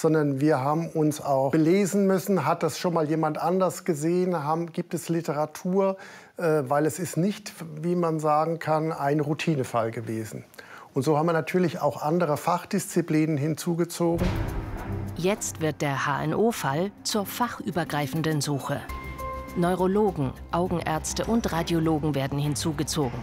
sondern wir haben uns auch belesen müssen. Hat das schon mal jemand anders gesehen? Gibt es Literatur? Weil es ist nicht, wie man sagen kann, ein Routinefall gewesen. Und so haben wir natürlich auch andere Fachdisziplinen hinzugezogen. Jetzt wird der HNO-Fall zur fachübergreifenden Suche. Neurologen, Augenärzte und Radiologen werden hinzugezogen.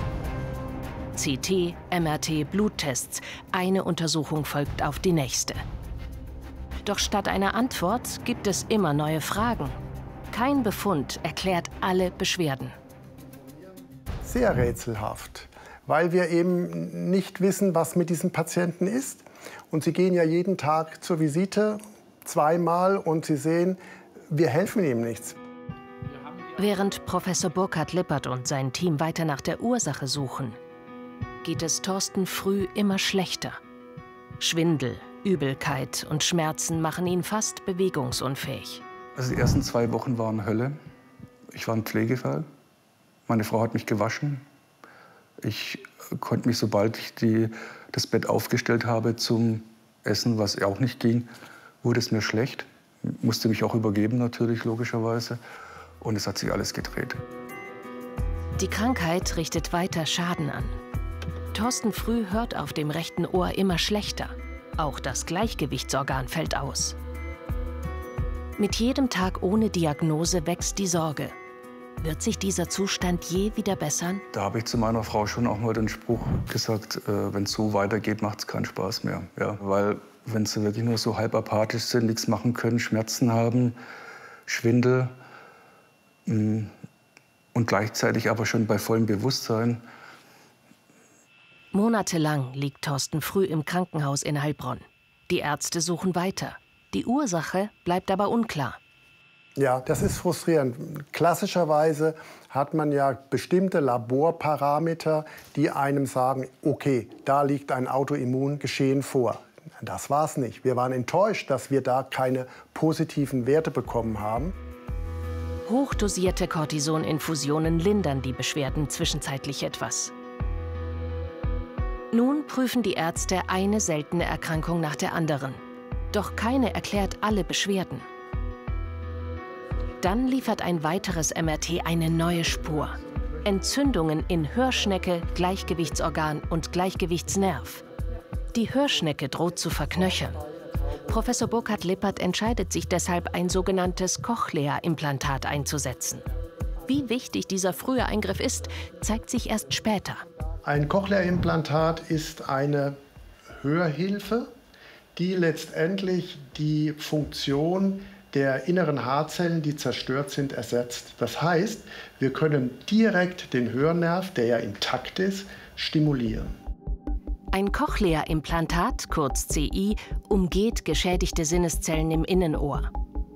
CT, MRT, Bluttests. Eine Untersuchung folgt auf die nächste. Doch statt einer Antwort gibt es immer neue Fragen. Kein Befund erklärt alle Beschwerden. Sehr rätselhaft, weil wir eben nicht wissen, was mit diesen Patienten ist. Und sie gehen ja jeden Tag zur Visite, zweimal, und sie sehen, wir helfen ihm nichts. Während Professor Burkhard Lippert und sein Team weiter nach der Ursache suchen, geht es Thorsten Früh immer schlechter. Schwindel, Übelkeit und Schmerzen machen ihn fast bewegungsunfähig. Also die ersten 2 Wochen waren Hölle. Ich war ein Pflegefall. Meine Frau hat mich gewaschen. Ich konnte mich, sobald ich das Bett aufgestellt habe zum Essen, was auch nicht ging, wurde es mir schlecht. Musste mich auch übergeben natürlich, logischerweise. Und es hat sich alles gedreht. Die Krankheit richtet weiter Schaden an. Thorsten Früh hört auf dem rechten Ohr immer schlechter. Auch das Gleichgewichtsorgan fällt aus. Mit jedem Tag ohne Diagnose wächst die Sorge. Wird sich dieser Zustand je wieder bessern? Da habe ich zu meiner Frau schon auch mal den Spruch gesagt, wenn es so weitergeht, macht es keinen Spaß mehr. Ja, weil wenn sie wirklich nur so halb apathisch sind, nichts machen können, Schmerzen haben, Schwindel und gleichzeitig aber schon bei vollem Bewusstsein. Monatelang liegt Thorsten Früh im Krankenhaus in Heilbronn. Die Ärzte suchen weiter. Die Ursache bleibt aber unklar. Ja, das ist frustrierend. Klassischerweise hat man ja bestimmte Laborparameter, die einem sagen, okay, da liegt ein Autoimmungeschehen vor. Das war es nicht. Wir waren enttäuscht, dass wir da keine positiven Werte bekommen haben. Hochdosierte Cortisoninfusionen lindern die Beschwerden zwischenzeitlich etwas. Nun prüfen die Ärzte eine seltene Erkrankung nach der anderen. Doch keine erklärt alle Beschwerden. Dann liefert ein weiteres MRT eine neue Spur. Entzündungen in Hörschnecke, Gleichgewichtsorgan und Gleichgewichtsnerv. Die Hörschnecke droht zu verknöchern. Professor Burkhard Lippert entscheidet sich deshalb, ein sogenanntes Cochlea-Implantat einzusetzen. Wie wichtig dieser frühe Eingriff ist, zeigt sich erst später. Ein Cochlea-Implantat ist eine Hörhilfe, die letztendlich die Funktion der inneren Haarzellen, die zerstört sind, ersetzt. Das heißt, wir können direkt den Hörnerv, der ja intakt ist, stimulieren. Ein Cochlea-Implantat, kurz CI, umgeht geschädigte Sinneszellen im Innenohr.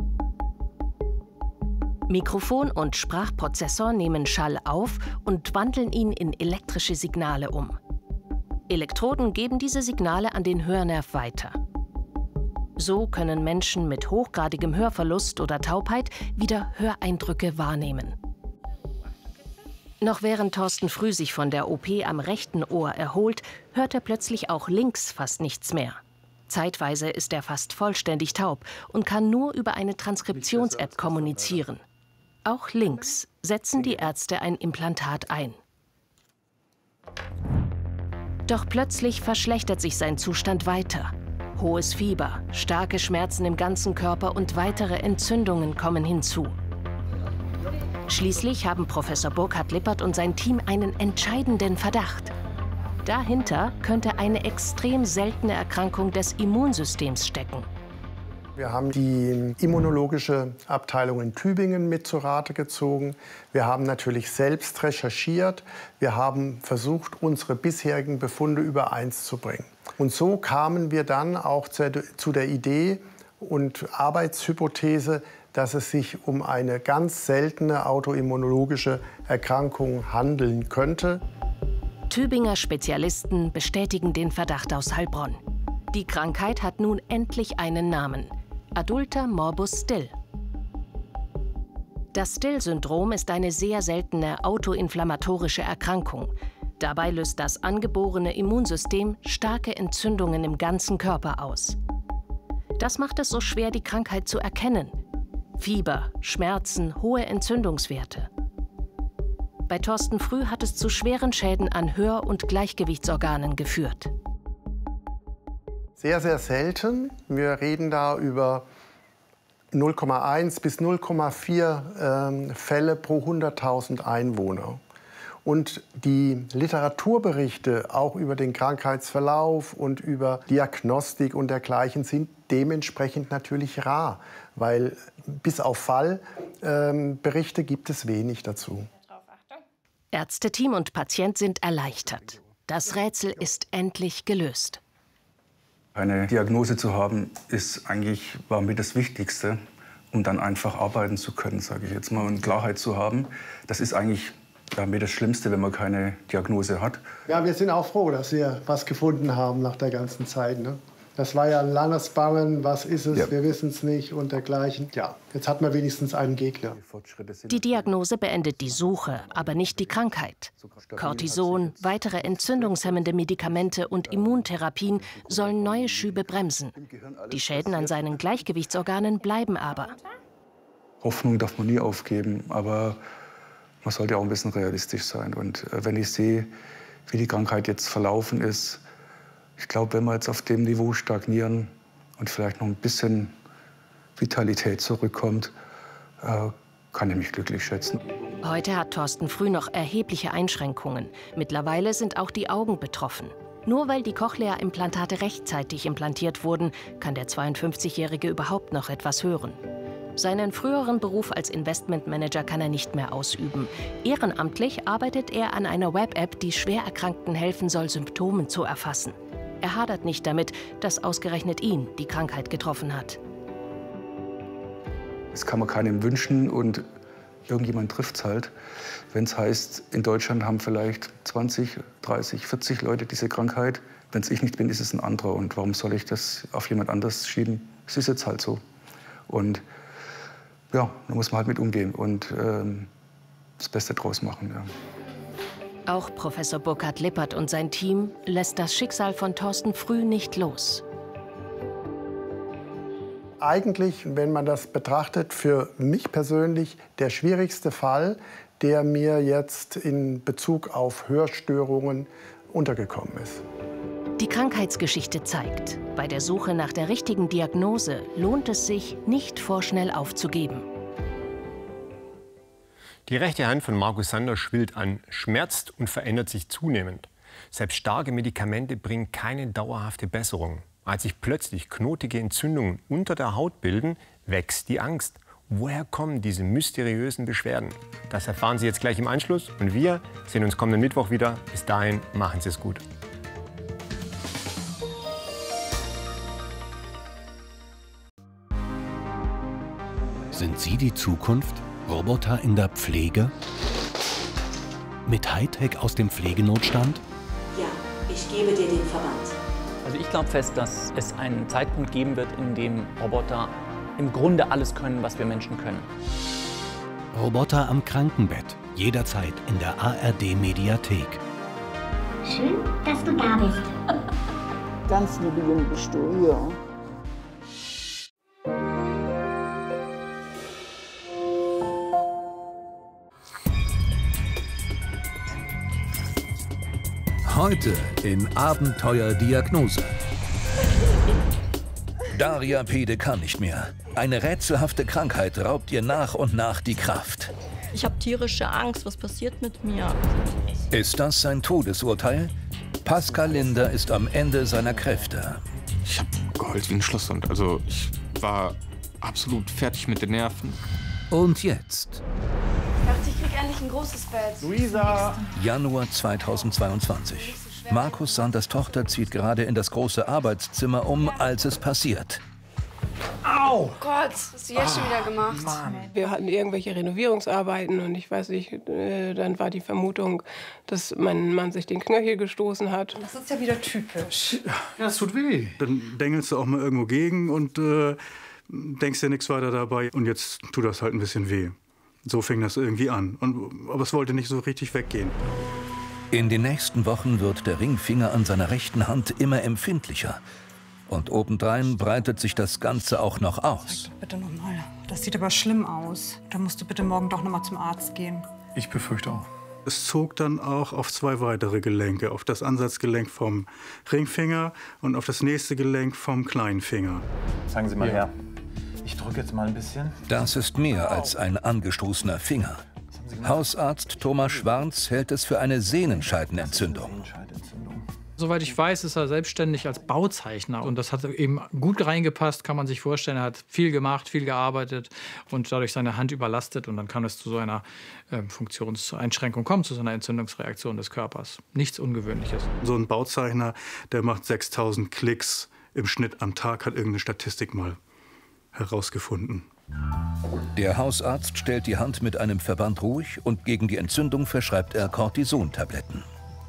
Mikrofon und Sprachprozessor nehmen Schall auf und wandeln ihn in elektrische Signale um. Elektroden geben diese Signale an den Hörnerv weiter. So können Menschen mit hochgradigem Hörverlust oder Taubheit wieder Höreindrücke wahrnehmen. Noch während Thorsten Früh sich von der OP am rechten Ohr erholt, hört er plötzlich auch links fast nichts mehr. Zeitweise ist er fast vollständig taub und kann nur über eine Transkriptions-App kommunizieren. Auch links setzen die Ärzte ein Implantat ein. Doch plötzlich verschlechtert sich sein Zustand weiter. Hohes Fieber, starke Schmerzen im ganzen Körper und weitere Entzündungen kommen hinzu. Schließlich haben Professor Burkhard Lippert und sein Team einen entscheidenden Verdacht. Dahinter könnte eine extrem seltene Erkrankung des Immunsystems stecken. Wir haben die immunologische Abteilung in Tübingen mit zu Rate gezogen. Wir haben natürlich selbst recherchiert. Wir haben versucht, unsere bisherigen Befunde übereinzubringen. Und so kamen wir dann auch zu der Idee und Arbeitshypothese, dass es sich um eine ganz seltene autoimmunologische Erkrankung handeln könnte. Tübinger Spezialisten bestätigen den Verdacht aus Heilbronn. Die Krankheit hat nun endlich einen Namen: Adulter Morbus Still. Das Still-Syndrom ist eine sehr seltene autoinflammatorische Erkrankung. Dabei löst das angeborene Immunsystem starke Entzündungen im ganzen Körper aus. Das macht es so schwer, die Krankheit zu erkennen. Fieber, Schmerzen, hohe Entzündungswerte. Bei Thorsten Früh hat es zu schweren Schäden an Hör- und Gleichgewichtsorganen geführt. Sehr, sehr selten. Wir reden da über 0,1 bis 0,4 Fälle pro 100.000 Einwohner. Und die Literaturberichte auch über den Krankheitsverlauf und über Diagnostik und dergleichen sind dementsprechend natürlich rar, weil bis auf Fallberichte gibt es wenig dazu. Ärzteteam und Patient sind erleichtert. Das Rätsel ist endlich gelöst. Eine Diagnose zu haben, war mit das Wichtigste, um dann einfach arbeiten zu können, sage ich jetzt mal, und Klarheit zu haben. Das ist eigentlich mit das Schlimmste, wenn man keine Diagnose hat. Ja, wir sind auch froh, dass wir was gefunden haben nach der ganzen Zeit. Ne? Das war ja ein langes Bangen, was ist es, wir wissen es nicht und dergleichen. Ja, jetzt hat man wenigstens einen Gegner. Die Diagnose beendet die Suche, aber nicht die Krankheit. Cortison, weitere entzündungshemmende Medikamente und Immuntherapien sollen neue Schübe bremsen. Die Schäden an seinen Gleichgewichtsorganen bleiben aber. Hoffnung darf man nie aufgeben, aber man sollte auch ein bisschen realistisch sein. Und wenn ich sehe, wie die Krankheit jetzt verlaufen ist, ich glaube, wenn wir jetzt auf dem Niveau stagnieren und vielleicht noch ein bisschen Vitalität zurückkommt, kann ich mich glücklich schätzen. Heute hat Thorsten Früh noch erhebliche Einschränkungen. Mittlerweile sind auch die Augen betroffen. Nur weil die Cochlea-Implantate rechtzeitig implantiert wurden, kann der 52-Jährige überhaupt noch etwas hören. Seinen früheren Beruf als Investmentmanager kann er nicht mehr ausüben. Ehrenamtlich arbeitet er an einer Web-App, die Schwererkrankten helfen soll, Symptome zu erfassen. Er hadert nicht damit, dass ausgerechnet ihn die Krankheit getroffen hat. Das kann man keinem wünschen und irgendjemand trifft es halt. Wenn es heißt, in Deutschland haben vielleicht 20, 30, 40 Leute diese Krankheit. Wenn es ich nicht bin, ist es ein anderer. Und warum soll ich das auf jemand anders schieben? Es ist jetzt halt so. Und ja, da muss man halt mit umgehen und das Beste draus machen. Ja. Auch Professor Burkhard Lippert und sein Team lässt das Schicksal von Thorsten Früh nicht los. Eigentlich, wenn man das betrachtet, für mich persönlich der schwierigste Fall, der mir jetzt in Bezug auf Hörstörungen untergekommen ist. Die Krankheitsgeschichte zeigt, bei der Suche nach der richtigen Diagnose lohnt es sich, nicht vorschnell aufzugeben. Die rechte Hand von Markus Sander schwillt an, schmerzt und verändert sich zunehmend. Selbst starke Medikamente bringen keine dauerhafte Besserung. Als sich plötzlich knotige Entzündungen unter der Haut bilden, wächst die Angst. Woher kommen diese mysteriösen Beschwerden? Das erfahren Sie jetzt gleich im Anschluss. Und wir sehen uns kommenden Mittwoch wieder. Bis dahin, machen Sie es gut. Sind Sie die Zukunft? Roboter in der Pflege? Mit Hightech aus dem Pflegenotstand? Ja, ich gebe dir den Verband. Also ich glaube fest, dass es einen Zeitpunkt geben wird, in dem Roboter im Grunde alles können, was wir Menschen können. Roboter am Krankenbett. Jederzeit in der ARD-Mediathek. Schön, dass du da bist. Ganz liebe Junge bist du, ja. Heute in Abenteuerdiagnose. Daria Pede kann nicht mehr. Eine rätselhafte Krankheit raubt ihr nach und nach die Kraft. Ich habe tierische Angst. Was passiert mit mir? Ist das sein Todesurteil? Pascal Linder ist am Ende seiner Kräfte. Ich habe geheult wie ein Schlosshund. Also ich war absolut fertig mit den Nerven. Und jetzt? Ich dachte, ich krieg endlich ein großes Bett. Luisa! Januar 2022. Markus Sanders Tochter zieht gerade in das große Arbeitszimmer um, als es passiert. Au! Oh Gott, was hast du jetzt schon wieder gemacht? Mann. Wir hatten irgendwelche Renovierungsarbeiten und ich weiß nicht, dann war die Vermutung, dass mein Mann sich den Knöchel gestoßen hat. Das ist ja wieder typisch. Ja, das tut weh. Dann dängelst du auch mal irgendwo gegen und denkst dir nichts weiter dabei. Und jetzt tut das halt ein bisschen weh. So fing das irgendwie an. Aber es wollte nicht so richtig weggehen. In den nächsten Wochen wird der Ringfinger an seiner rechten Hand immer empfindlicher. Und obendrein breitet sich das Ganze auch noch aus. Bitte nochmal. Das sieht aber schlimm aus. Da musst du bitte morgen doch nochmal zum Arzt gehen. Ich befürchte auch. Es zog dann auch auf 2 weitere Gelenke, auf das Ansatzgelenk vom Ringfinger und auf das nächste Gelenk vom kleinen Finger. Zeigen Sie mal her. Ich drücke jetzt mal ein bisschen. Das ist mehr als ein angestoßener Finger. Hausarzt Thomas Schwarz hält es für eine Sehnenscheidenentzündung. Soweit ich weiß, ist er selbstständig als Bauzeichner. Und das hat eben gut reingepasst, kann man sich vorstellen. Er hat viel gemacht, viel gearbeitet und dadurch seine Hand überlastet. Und dann kann es zu so einer Funktionseinschränkung kommen, zu so einer Entzündungsreaktion des Körpers. Nichts Ungewöhnliches. So ein Bauzeichner, der macht 6000 Klicks im Schnitt am Tag, hat irgendeine Statistik mal herausgefunden. Der Hausarzt stellt die Hand mit einem Verband ruhig und gegen die Entzündung verschreibt er Cortison-Tabletten.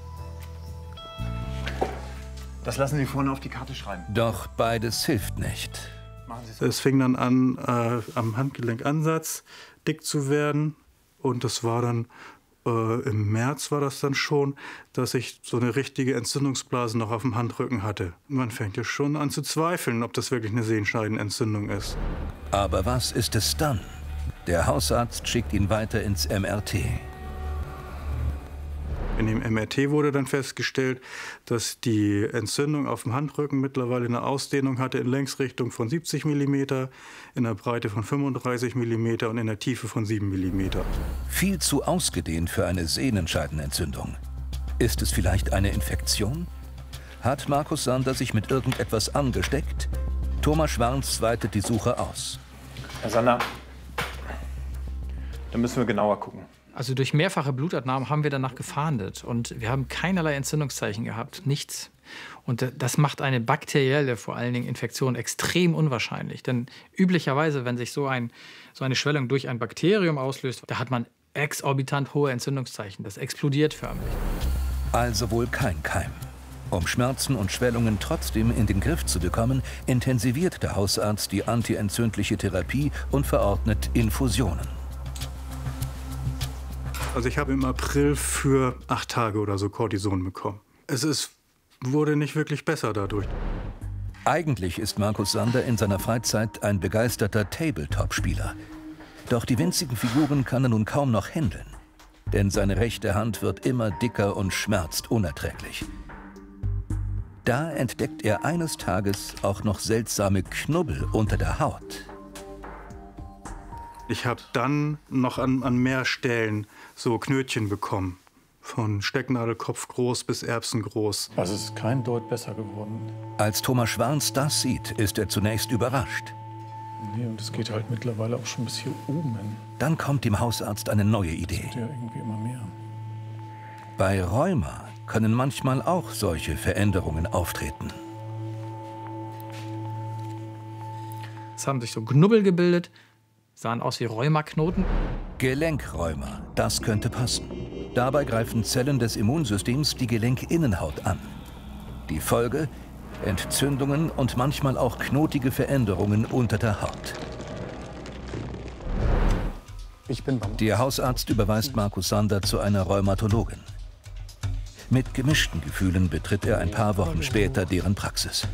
Das lassen Sie vorne auf die Karte schreiben. Doch beides hilft nicht. Es fing dann an, am Handgelenkansatz dick zu werden. Und das war dann, im März war das dann schon, dass ich so eine richtige Entzündungsblase noch auf dem Handrücken hatte. Man fängt ja schon an zu zweifeln, ob das wirklich eine Sehenscheidenentzündung ist. Aber was ist es dann? Der Hausarzt schickt ihn weiter ins MRT. In dem MRT wurde dann festgestellt, dass die Entzündung auf dem Handrücken mittlerweile eine Ausdehnung hatte in Längsrichtung von 70 mm, in der Breite von 35 mm und in der Tiefe von 7 mm. Viel zu ausgedehnt für eine Sehnenscheidenentzündung. Ist es vielleicht eine Infektion? Hat Markus Sander sich mit irgendetwas angesteckt? Thomas Schwarz weitet die Suche aus. Herr Sander, da müssen wir genauer gucken. Also durch mehrfache Blutabnahmen haben wir danach gefahndet und wir haben keinerlei Entzündungszeichen gehabt, nichts. Und das macht eine bakterielle, vor allen Dingen Infektion, extrem unwahrscheinlich. Denn üblicherweise, wenn sich so eine Schwellung durch ein Bakterium auslöst, da hat man exorbitant hohe Entzündungszeichen. Das explodiert förmlich. Also wohl kein Keim. Um Schmerzen und Schwellungen trotzdem in den Griff zu bekommen, intensiviert der Hausarzt die antientzündliche Therapie und verordnet Infusionen. Also ich habe im April für 8 Tage oder so Cortison bekommen. Wurde nicht wirklich besser dadurch. Eigentlich ist Markus Sander in seiner Freizeit ein begeisterter Tabletop-Spieler. Doch die winzigen Figuren kann er nun kaum noch händeln. Denn seine rechte Hand wird immer dicker und schmerzt unerträglich. Da entdeckt er eines Tages auch noch seltsame Knubbel unter der Haut. Ich habe dann noch an mehr Stellen so Knötchen bekommen. Von Stecknadelkopf groß bis Erbsengroß. Also es ist kein Deut besser geworden. Als Thomas Schwarz das sieht, ist er zunächst überrascht. Nee, und es geht halt mittlerweile auch schon bis hier oben hin. Dann kommt dem Hausarzt eine neue Idee. Das wird ja irgendwie immer mehr. Bei Rheuma können manchmal auch solche Veränderungen auftreten. Es haben sich so Knubbel gebildet, sahen aus wie Rheumaknoten. Gelenkrheuma, das könnte passen. Dabei greifen Zellen des Immunsystems die Gelenkinnenhaut an. Die Folge? Entzündungen und manchmal auch knotige Veränderungen unter der Haut. Der Hausarzt überweist Markus Sander zu einer Rheumatologin. Mit gemischten Gefühlen betritt er ein paar Wochen später deren Praxis.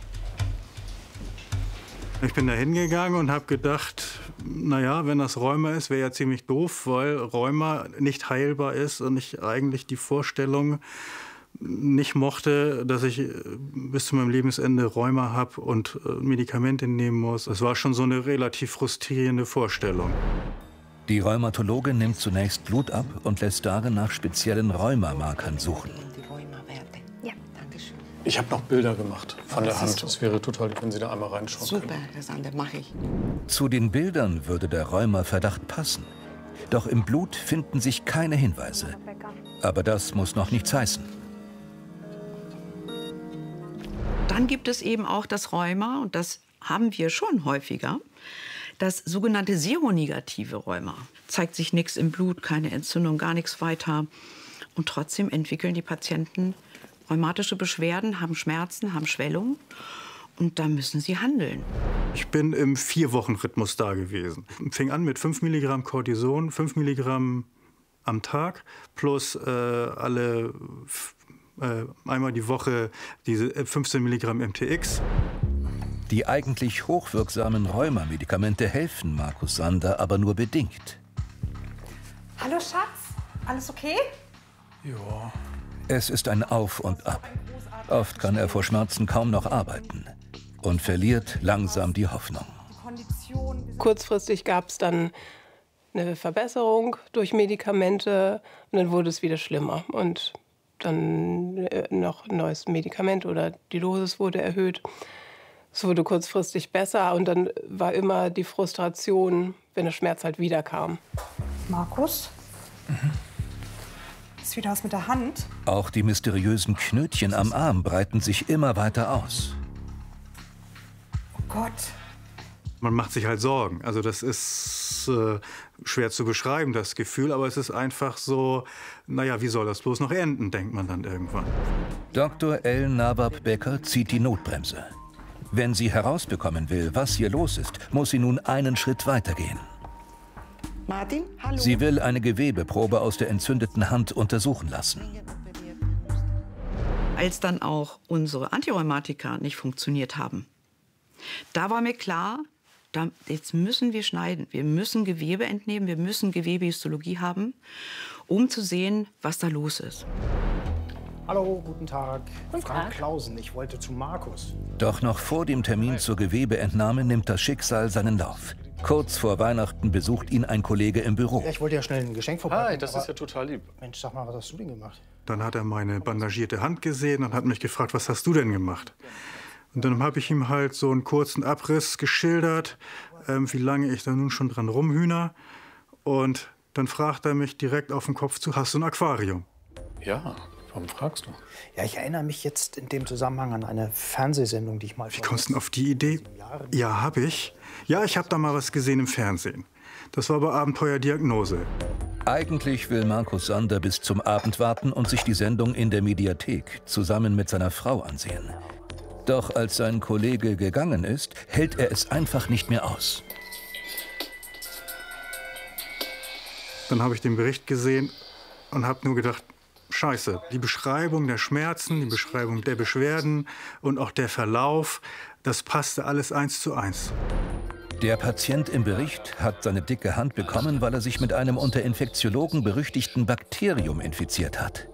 Ich bin da hingegangen und habe gedacht, naja, wenn das Rheuma ist, wäre ja ziemlich doof, weil Rheuma nicht heilbar ist und ich eigentlich die Vorstellung nicht mochte, dass ich bis zu meinem Lebensende Rheuma habe und Medikamente nehmen muss. Das war schon so eine relativ frustrierende Vorstellung. Die Rheumatologin nimmt zunächst Blut ab und lässt darin nach speziellen Rheumamarkern suchen. Ich habe noch Bilder gemacht von der Hand. Es wäre total lieb, wenn Sie da einmal reinschauen können. Super, Herr Sander, mache ich. Zu den Bildern würde der Rheumaverdacht passen. Doch im Blut finden sich keine Hinweise. Aber das muss noch nichts heißen. Dann gibt es eben auch das Rheuma, und das haben wir schon häufiger, das sogenannte seronegative Rheuma. Zeigt sich nichts im Blut, keine Entzündung, gar nichts weiter. Und trotzdem entwickeln die Patienten rheumatische Beschwerden, haben Schmerzen, haben Schwellung. Und da müssen sie handeln. Ich bin im 4-Wochen-Rhythmus da gewesen. Fing an mit 5 Milligramm Cortison, 5 Milligramm am Tag, plus alle einmal die Woche diese 15 Milligramm MTX. Die eigentlich hochwirksamen Rheumamedikamente helfen Markus Sander aber nur bedingt. Hallo Schatz, alles okay? Ja. Es ist ein Auf und Ab. Oft kann er vor Schmerzen kaum noch arbeiten und verliert langsam die Hoffnung. Kurzfristig gab es dann eine Verbesserung durch Medikamente und dann wurde es wieder schlimmer. Und dann noch ein neues Medikament oder die Dosis wurde erhöht. Es wurde kurzfristig besser und dann war immer die Frustration, wenn der Schmerz halt wieder kam. Markus? Ist wieder was mit der Hand? Auch die mysteriösen Knötchen am Arm breiten sich immer weiter aus. Oh Gott. Man macht sich halt Sorgen. Also das ist schwer zu beschreiben, das Gefühl. Aber es ist einfach so, naja, wie soll das bloß noch enden, denkt man dann irgendwann. Dr. El Nawab-Becker zieht die Notbremse. Wenn sie herausbekommen will, was hier los ist, muss sie nun einen Schritt weitergehen. Martin, hallo. Sie will eine Gewebeprobe aus der entzündeten Hand untersuchen lassen. Als dann auch unsere Antirheumatika nicht funktioniert haben, da war mir klar, jetzt müssen wir schneiden. Wir müssen Gewebe entnehmen, wir müssen Gewebehistologie haben, um zu sehen, was da los ist. Hallo, guten Tag. Frank Clausen, ich wollte zu Markus. Doch noch vor dem Termin zur Gewebeentnahme nimmt das Schicksal seinen Lauf. Kurz vor Weihnachten besucht ihn ein Kollege im Büro. Ja, ich wollte ja schnell ein Geschenk vorbei. Hi, das ist ja total lieb. Mensch, sag mal, was hast du denn gemacht? Dann hat er meine bandagierte Hand gesehen und hat mich gefragt, was hast du denn gemacht? Und dann habe ich ihm halt so einen kurzen Abriss geschildert, wie lange ich da nun schon dran rumhühner. Und dann fragt er mich direkt auf den Kopf zu, hast du ein Aquarium? Ja, warum fragst du? Ja, ich erinnere mich jetzt in dem Zusammenhang an eine Fernsehsendung, die ich mal... Wie kommst du denn auf die Idee? Ja, habe ich. Ja, ich habe da mal was gesehen im Fernsehen. Das war bei Abenteuerdiagnose. Eigentlich will Markus Sander bis zum Abend warten und sich die Sendung in der Mediathek zusammen mit seiner Frau ansehen. Doch als sein Kollege gegangen ist, hält er es einfach nicht mehr aus. Dann habe ich den Bericht gesehen und habe nur gedacht, Scheiße, die Beschreibung der Schmerzen, die Beschreibung der Beschwerden und auch der Verlauf, das passte alles 1:1. Der Patient im Bericht hat seine dicke Hand bekommen, weil er sich mit einem unter Infektiologen berüchtigten Bakterium infiziert hat.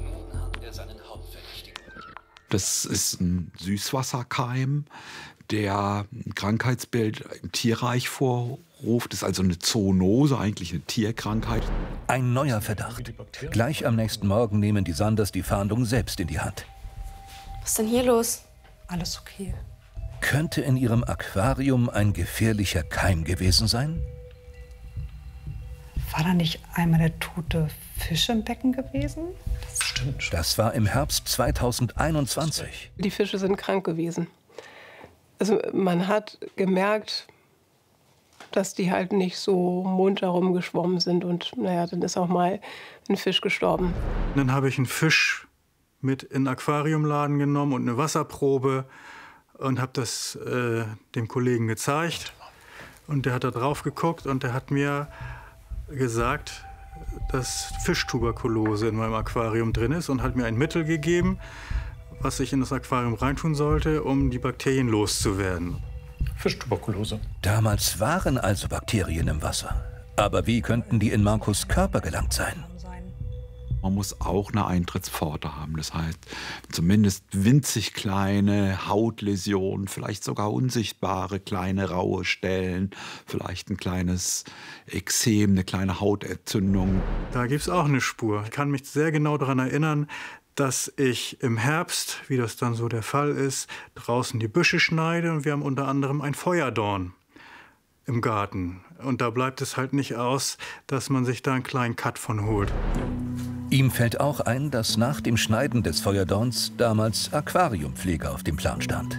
Das ist ein Süßwasserkeim, der ein Krankheitsbild im Tierreich vorruft. Das ist also eine Zoonose, eigentlich eine Tierkrankheit. Ein neuer Verdacht. Gleich am nächsten Morgen nehmen die Sanders die Fahndung selbst in die Hand. Was ist denn hier los? Alles okay. Könnte in ihrem Aquarium ein gefährlicher Keim gewesen sein? War da nicht einmal der tote Fisch im Becken gewesen? Das stimmt. Das war im Herbst 2021. Die Fische sind krank gewesen. Also man hat gemerkt, dass die halt nicht so munter rumgeschwommen sind. Und naja, dann ist auch mal ein Fisch gestorben. Dann habe ich einen Fisch mit in den Aquariumladen genommen und eine Wasserprobe und habe das dem Kollegen gezeigt. Und der hat da drauf geguckt und der hat mir gesagt, dass Fischtuberkulose in meinem Aquarium drin ist und hat mir ein Mittel gegeben, was ich in das Aquarium reintun sollte, um die Bakterien loszuwerden. Fischtuberkulose. Damals waren also Bakterien im Wasser. Aber wie könnten die in Markus' Körper gelangt sein? Man muss auch eine Eintrittspforte haben. Das heißt, zumindest winzig kleine Hautläsionen, vielleicht sogar unsichtbare kleine raue Stellen, vielleicht ein kleines Ekzem, eine kleine Hautentzündung. Da gibt es auch eine Spur. Ich kann mich sehr genau daran erinnern, dass ich im Herbst, wie das dann so der Fall ist, draußen die Büsche schneide und wir haben unter anderem ein Feuerdorn im Garten. Und da bleibt es halt nicht aus, dass man sich da einen kleinen Cut von holt. Ihm fällt auch ein, dass nach dem Schneiden des Feuerdorns damals Aquariumpflege auf dem Plan stand.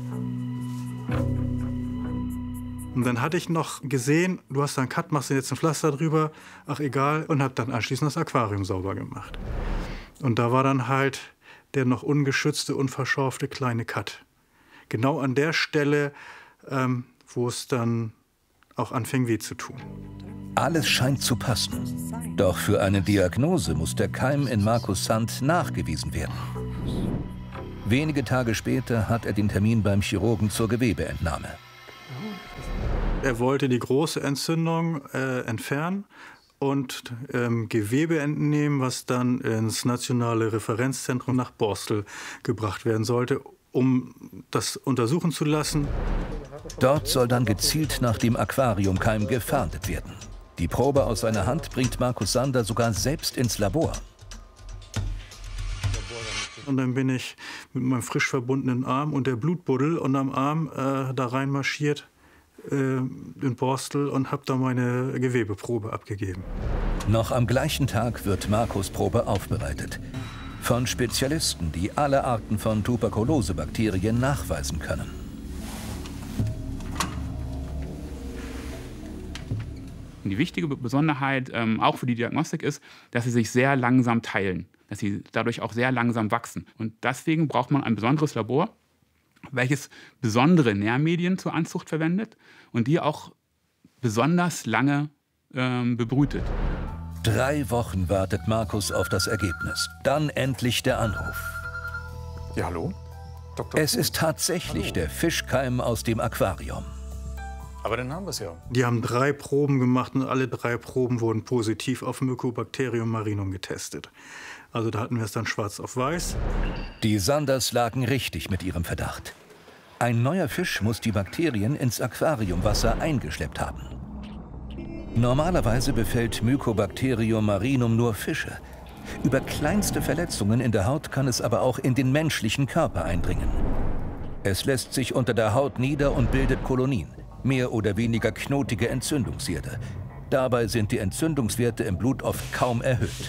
Und dann hatte ich noch gesehen, du hast da einen Cut, machst du jetzt ein Pflaster drüber, ach egal, und habe dann anschließend das Aquarium sauber gemacht. Und da war dann halt der noch ungeschützte, unverschorfte kleine Cut. Genau an der Stelle, wo es dann auch anfing weh zu tun. Alles scheint zu passen. Doch für eine Diagnose muss der Keim in Markus' Hand nachgewiesen werden. Wenige Tage später hat er den Termin beim Chirurgen zur Gewebeentnahme. Er wollte die große Entzündung entfernen und Gewebe entnehmen, was dann ins nationale Referenzzentrum nach Borstel gebracht werden sollte, um das untersuchen zu lassen. Dort soll dann gezielt nach dem Aquariumkeim gefahndet werden. Die Probe aus seiner Hand bringt Markus Sander sogar selbst ins Labor. Und dann bin ich mit meinem frisch verbundenen Arm und der Blutbuddel unterm Arm da reinmarschiert in Borstel und habe da meine Gewebeprobe abgegeben. Noch am gleichen Tag wird Markus' Probe aufbereitet. Von Spezialisten, die alle Arten von Tuberkulosebakterien nachweisen können. Die wichtige Besonderheit auch für die Diagnostik ist, dass sie sich sehr langsam teilen, dass sie dadurch auch sehr langsam wachsen. Und deswegen braucht man ein besonderes Labor, welches besondere Nährmedien zur Anzucht verwendet und die auch besonders lange bebrütet. 3 Wochen wartet Markus auf das Ergebnis. Dann endlich der Anruf. Ja, hallo? Dr. Es ist tatsächlich der Fischkeim aus dem Aquarium. Aber dann haben wir es ja. Die haben 3 Proben gemacht und alle 3 Proben wurden positiv auf Mycobacterium marinum getestet. Also da hatten wir es dann schwarz auf weiß. Die Sanders lagen richtig mit ihrem Verdacht. Ein neuer Fisch muss die Bakterien ins Aquariumwasser eingeschleppt haben. Normalerweise befällt Mycobacterium marinum nur Fische. Über kleinste Verletzungen in der Haut kann es aber auch in den menschlichen Körper eindringen. Es lässt sich unter der Haut nieder und bildet Kolonien, mehr oder weniger knotige Entzündungsherde. Dabei sind die Entzündungswerte im Blut oft kaum erhöht.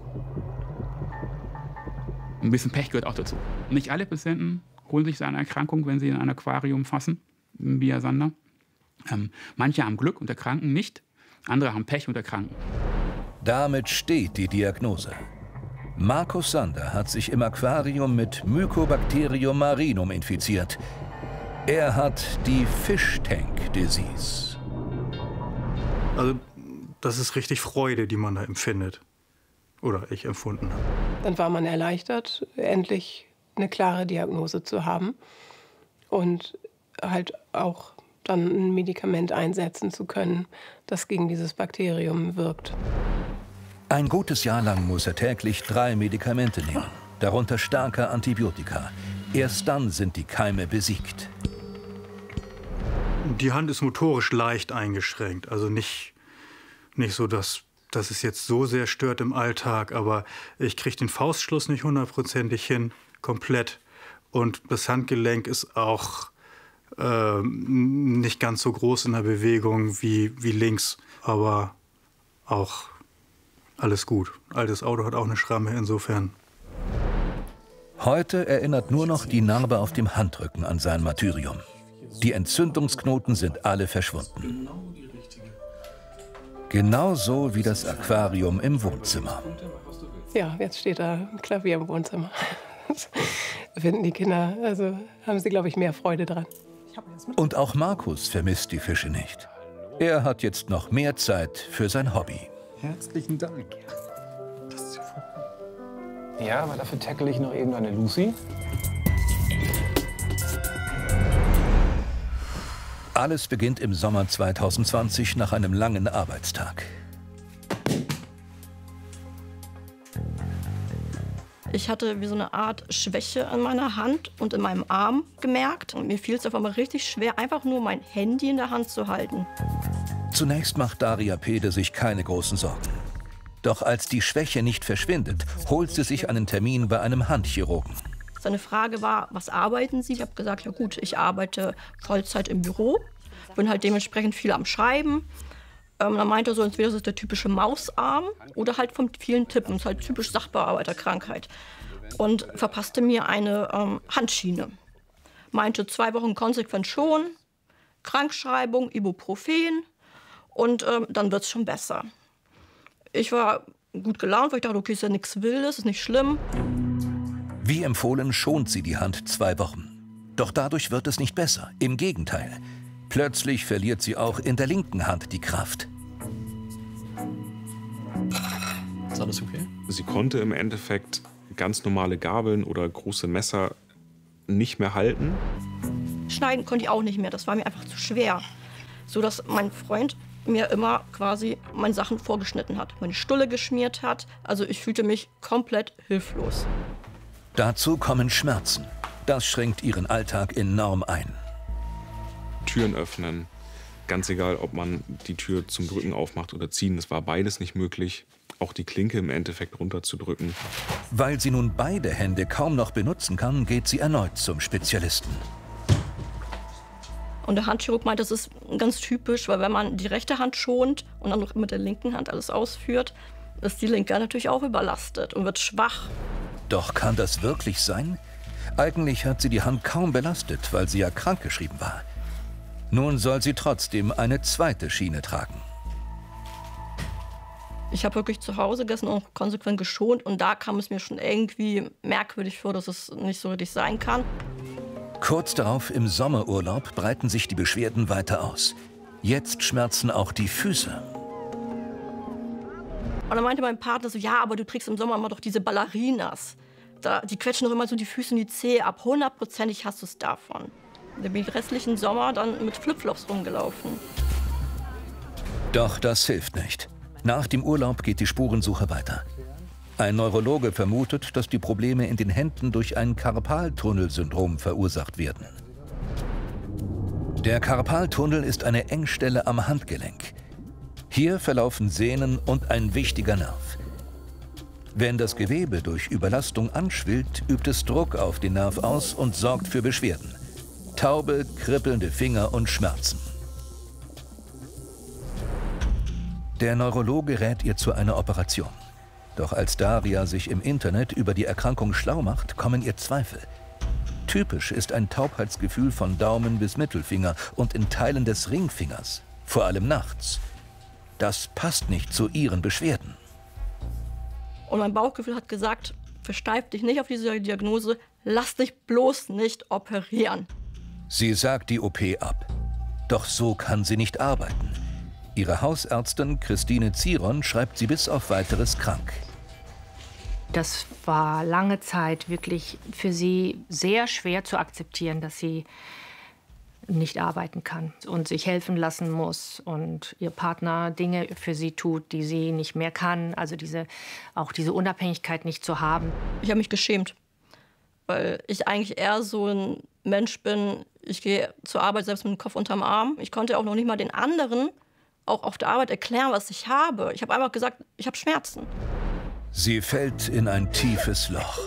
Ein bisschen Pech gehört auch dazu. Nicht alle Patienten holen sich seine Erkrankung, wenn sie in ein Aquarium fassen, wie Herr Sander. Manche haben Glück und erkranken nicht, andere haben Pech und erkranken. Damit steht die Diagnose. Markus Sander hat sich im Aquarium mit Mycobacterium marinum infiziert. Er hat die Fish-Tank-Disease. Also das ist richtig Freude, die man da empfindet. Oder ich empfunden habe. Dann war man erleichtert, endlich eine klare Diagnose zu haben und halt auch dann ein Medikament einsetzen zu können, das gegen dieses Bakterium wirkt. Ein gutes Jahr lang muss er täglich 3 Medikamente nehmen, darunter starke Antibiotika. Erst dann sind die Keime besiegt. Die Hand ist motorisch leicht eingeschränkt, also nicht so, dass es jetzt so sehr stört im Alltag, aber ich kriege den Faustschluss nicht 100%ig hin, komplett. Und das Handgelenk ist auch nicht ganz so groß in der Bewegung wie links, aber auch alles gut. Altes Auto hat auch eine Schramme, insofern. Heute erinnert nur noch die Narbe auf dem Handrücken an sein Martyrium. Die Entzündungsknoten sind alle verschwunden. Genauso wie das Aquarium im Wohnzimmer. Ja, jetzt steht da ein Klavier im Wohnzimmer. Finden die Kinder, also haben sie, glaube ich, mehr Freude dran. Und auch Markus vermisst die Fische nicht. Er hat jetzt noch mehr Zeit für sein Hobby. Herzlichen Dank. Das ist ja, aber dafür tackle ich noch eben eine Lucy. Alles beginnt im Sommer 2020 nach einem langen Arbeitstag. Ich hatte wie so eine Art Schwäche an meiner Hand und in meinem Arm gemerkt. Und mir fiel es auf einmal richtig schwer, einfach nur mein Handy in der Hand zu halten. Zunächst macht Daria Pede sich keine großen Sorgen. Doch als die Schwäche nicht verschwindet, holt sie sich einen Termin bei einem Handchirurgen. Seine Frage war, was arbeiten Sie? Ich habe gesagt, ja gut, ich arbeite Vollzeit im Büro, bin halt dementsprechend viel am Schreiben. Dann meinte er so, entweder das ist der typische Mausarm oder halt von vielen Tippen. Das ist halt typisch Sachbearbeiterkrankheit. Und verpasste mir eine Handschiene. Meinte 2 Wochen konsequent schon, Krankschreibung, Ibuprofen und dann wird es schon besser. Ich war gut gelaunt, weil ich dachte, okay, ist ja nichts Wildes, ist nicht schlimm. Wie empfohlen schont sie die Hand 2 Wochen. Doch dadurch wird es nicht besser. Im Gegenteil. Plötzlich verliert sie auch in der linken Hand die Kraft. Ist alles okay? Sie konnte im Endeffekt ganz normale Gabeln oder große Messer nicht mehr halten. Schneiden konnte ich auch nicht mehr, das war mir einfach zu schwer. So dass mein Freund mir immer quasi meine Sachen vorgeschnitten hat, meine Stulle geschmiert hat. Also ich fühlte mich komplett hilflos. Dazu kommen Schmerzen. Das schränkt ihren Alltag enorm ein. Türen öffnen, ganz egal, ob man die Tür zum Drücken aufmacht oder ziehen, es war beides nicht möglich. Auch die Klinke im Endeffekt runterzudrücken. Weil sie nun beide Hände kaum noch benutzen kann, geht sie erneut zum Spezialisten. Und der Handchirurg meint, das ist ganz typisch, weil wenn man die rechte Hand schont und dann noch mit der linken Hand alles ausführt, ist die linke natürlich auch überlastet und wird schwach. Doch kann das wirklich sein? Eigentlich hat sie die Hand kaum belastet, weil sie ja krankgeschrieben war. Nun soll sie trotzdem eine zweite Schiene tragen. Ich habe wirklich zu Hause gegessen und konsequent geschont und da kam es mir schon irgendwie merkwürdig vor, dass es nicht so richtig sein kann. Kurz darauf im Sommerurlaub breiten sich die Beschwerden weiter aus. Jetzt schmerzen auch die Füße. Und dann meinte mein Partner so, ja, aber du trägst im Sommer immer doch diese Ballerinas. Die quetschen doch immer so die Füße und die Zehe ab. 100%ig hast du es davon. Dann bin ich den restlichen Sommer dann mit Flipflops rumgelaufen. Doch das hilft nicht. Nach dem Urlaub geht die Spurensuche weiter. Ein Neurologe vermutet, dass die Probleme in den Händen durch ein Karpaltunnelsyndrom verursacht werden. Der Karpaltunnel ist eine Engstelle am Handgelenk. Hier verlaufen Sehnen und ein wichtiger Nerv. Wenn das Gewebe durch Überlastung anschwillt, übt es Druck auf den Nerv aus und sorgt für Beschwerden. Taube, kribbelnde Finger und Schmerzen. Der Neurologe rät ihr zu einer Operation. Doch als Daria sich im Internet über die Erkrankung schlau macht, kommen ihr Zweifel. Typisch ist ein Taubheitsgefühl von Daumen bis Mittelfinger und in Teilen des Ringfingers, vor allem nachts. Das passt nicht zu ihren Beschwerden. Und mein Bauchgefühl hat gesagt, versteif dich nicht auf diese Diagnose, lass dich bloß nicht operieren. Sie sagt die OP ab. Doch so kann sie nicht arbeiten. Ihre Hausärztin Christine Ziron schreibt sie bis auf Weiteres krank. Das war lange Zeit wirklich für sie sehr schwer zu akzeptieren, dass sie nicht arbeiten kann und sich helfen lassen muss und ihr Partner Dinge für sie tut, die sie nicht mehr kann. Also auch diese Unabhängigkeit nicht zu haben. Ich habe mich geschämt, weil ich eigentlich eher so ein Mensch bin, ich gehe zur Arbeit selbst mit dem Kopf unterm Arm. Ich konnte auch noch nicht mal den anderen auch auf der Arbeit erklären, was ich habe. Ich habe einfach gesagt, ich habe Schmerzen. Sie fällt in ein tiefes Loch.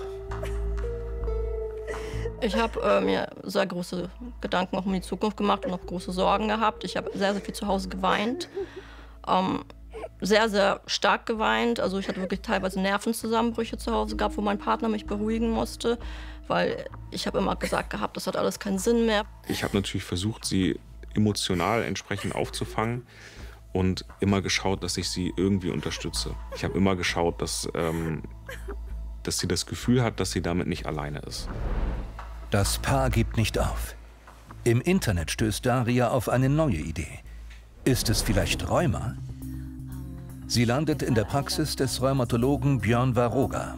Ich habe mir sehr große Gedanken auch um die Zukunft gemacht und auch große Sorgen gehabt. Ich habe sehr, sehr viel zu Hause geweint. Sehr, sehr stark geweint. Also ich hatte wirklich teilweise Nervenzusammenbrüche zu Hause gehabt, wo mein Partner mich beruhigen musste. Weil ich habe immer gesagt gehabt, das hat alles keinen Sinn mehr. Ich habe natürlich versucht, sie emotional entsprechend aufzufangen. Und immer geschaut, dass ich sie irgendwie unterstütze. Ich habe immer geschaut, dass sie das Gefühl hat, dass sie damit nicht alleine ist. Das Paar gibt nicht auf. Im Internet stößt Daria auf eine neue Idee. Ist es vielleicht Rheuma? Sie landet in der Praxis des Rheumatologen Björn Waroga.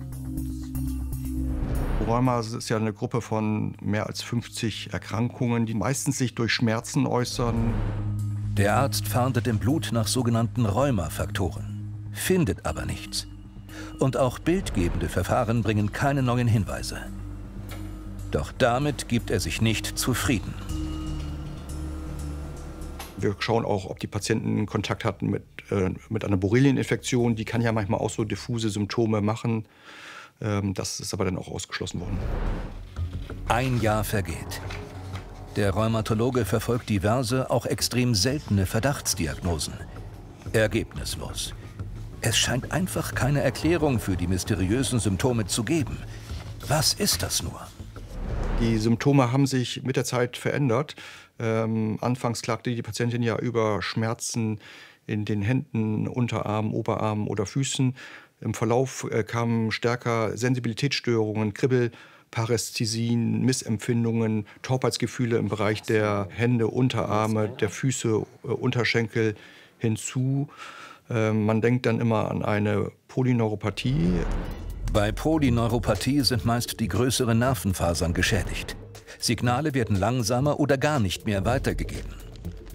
Rheuma ist ja eine Gruppe von mehr als 50 Erkrankungen, die meistens sich durch Schmerzen äußern. Der Arzt fahndet im Blut nach sogenannten Rheumafaktoren, findet aber nichts. Und auch bildgebende Verfahren bringen keine neuen Hinweise. Doch damit gibt er sich nicht zufrieden. Wir schauen auch, ob die Patienten Kontakt hatten mit einer Borrelieninfektion. Die kann ja manchmal auch so diffuse Symptome machen. Das ist aber dann auch ausgeschlossen worden. Ein Jahr vergeht. Der Rheumatologe verfolgt diverse, auch extrem seltene Verdachtsdiagnosen. Ergebnislos. Es scheint einfach keine Erklärung für die mysteriösen Symptome zu geben. Was ist das nur? Die Symptome haben sich mit der Zeit verändert. Anfangs klagte die Patientin ja über Schmerzen in den Händen, Unterarmen, Oberarmen oder Füßen. Im Verlauf kamen stärker Sensibilitätsstörungen, Kribbel, Parästhesien, Missempfindungen, Taubheitsgefühle im Bereich der Hände, Unterarme, der Füße, Unterschenkel hinzu. Man denkt dann immer an eine Polyneuropathie. Bei Polyneuropathie sind meist die größeren Nervenfasern geschädigt. Signale werden langsamer oder gar nicht mehr weitergegeben.